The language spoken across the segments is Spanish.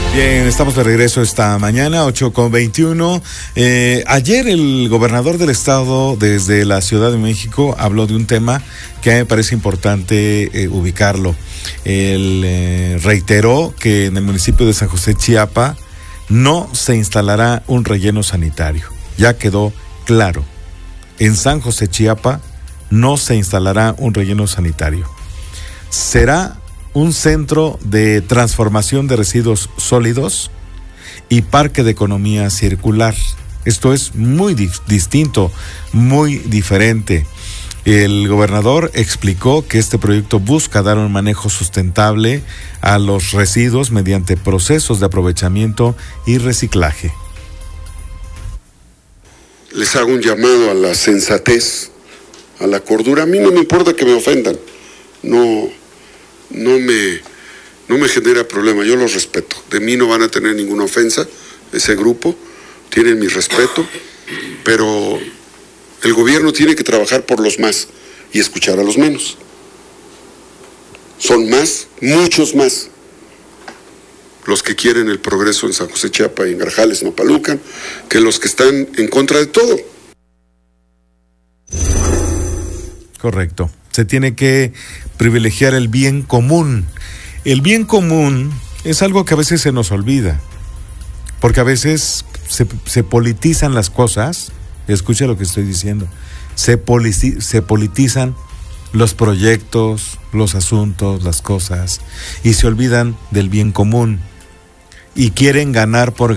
Bien, estamos de regreso esta mañana, 8:21. Ayer el gobernador del estado desde la Ciudad de México habló de un tema que a mí me parece importante ubicarlo. Él reiteró que en el municipio de San José, Chiapa, no se instalará un relleno sanitario. Ya quedó claro. En San José, Chiapa, no se instalará un relleno sanitario. Será un centro de transformación de residuos sólidos y parque de economía circular. Esto es muy distinto, muy diferente. El gobernador explicó que este proyecto busca dar un manejo sustentable a los residuos mediante procesos de aprovechamiento y reciclaje. Les hago un llamado a la sensatez, a la cordura. A mí no me importa que me ofendan, no me genera problema, yo los respeto. De mí no van a tener ninguna ofensa, ese grupo, tienen mi respeto, pero el gobierno tiene que trabajar por los más y escuchar a los menos. Son más, muchos más, los que quieren el progreso en San José, Chiapa y en Garjales, Nopalucan, que los que están en contra de todo. Correcto. Se tiene que privilegiar el bien común. El bien común es algo que a veces se nos olvida, porque a veces se politizan las cosas. Escucha lo que estoy diciendo. Se politizan los proyectos, los asuntos, las cosas, y se olvidan del bien común. Y quieren ganar por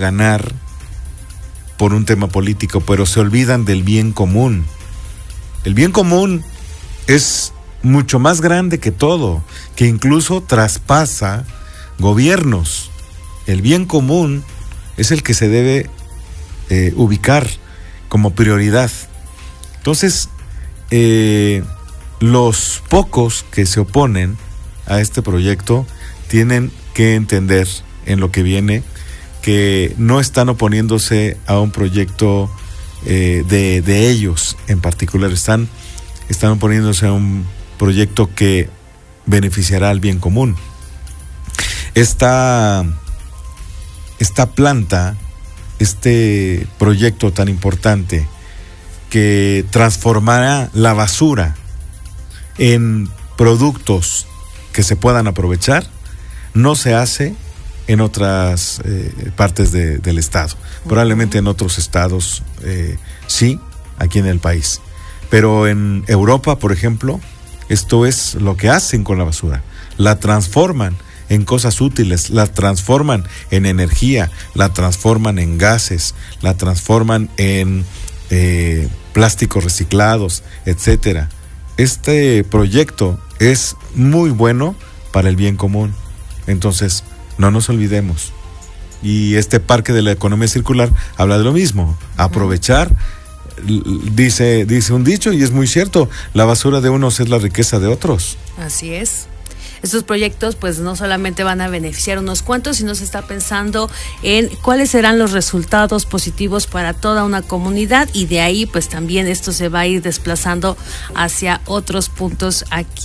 un tema político, pero se olvidan del bien común. El bien común es mucho más grande que todo, que incluso traspasa gobiernos. El bien común es el que se debe ubicar como prioridad. Entonces, los pocos que se oponen a este proyecto tienen que entender en lo que viene que no están oponiéndose a un proyecto de ellos en particular, están oponiéndose a un proyecto que beneficiará al bien común. Esta planta, este proyecto tan importante que transformará la basura en productos que se puedan aprovechar, no se hace en otras partes del estado. Probablemente en otros estados sí, aquí en el país. Pero en Europa, por ejemplo, esto es lo que hacen con la basura. La transforman en cosas útiles, la transforman en energía, la transforman en gases, la transforman en plásticos reciclados, etcétera. Este proyecto es muy bueno para el bien común. Entonces, no nos olvidemos. Y este parque de la economía circular habla de lo mismo, aprovechar. Dice un dicho, y es muy cierto, la basura de unos es la riqueza de otros. Así es. Estos proyectos pues no solamente van a beneficiar unos cuantos, sino se está pensando en cuáles serán los resultados positivos para toda una comunidad, y de ahí pues también esto se va a ir desplazando hacia otros puntos aquí